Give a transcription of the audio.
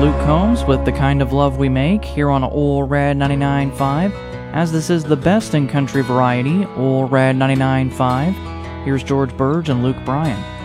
Luke Combs with The Kind of Love We Make here on Ole Red 99.5. As this is the best in country variety, Ole Red 99.5, here's George Burge and Luke Bryan.